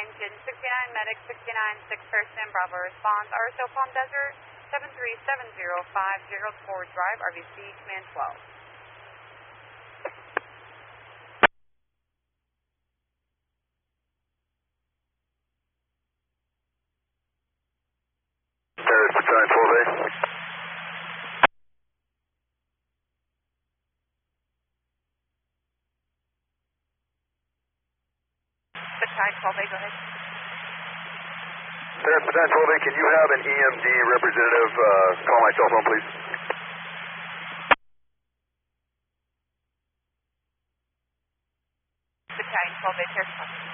engine 69, medic 69, 6 person, Bravo response, RSO Palm Desert, 737050, forward drive, RVC, command 12. Paris, Battalion 12A. Battalion 12A, go ahead. Paris, Battalion 12A, can you have an EMD representative call my cell phone, please? Battalion 12A, Paris.